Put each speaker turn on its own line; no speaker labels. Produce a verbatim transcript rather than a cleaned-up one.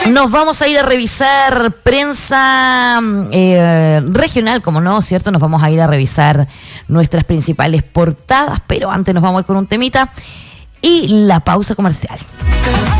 Nos vamos a ir a revisar prensa eh, regional, como no, ¿cierto? Nos vamos a ir a revisar nuestras principales portadas, pero antes nos vamos a ir con un temita y la pausa comercial.